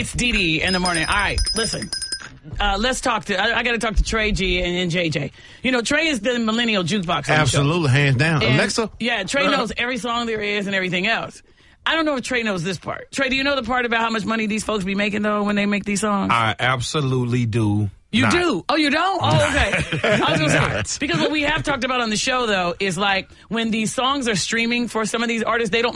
It's DD in the morning. All right, listen. Let's talk to. I got to talk to Trey G and JJ. You know, Trey is the millennial jukebox. Absolutely, hands down. And, Alexa. Yeah, Trey knows every song there is and everything else. I don't know if Trey knows this part. Trey, do you know the part about how much money these folks be making though when they make these songs? I absolutely do. You do? Oh, you don't? Oh, okay. I was gonna say, because what we have talked about on the show though is like when these songs are streaming for some of these artists, they don't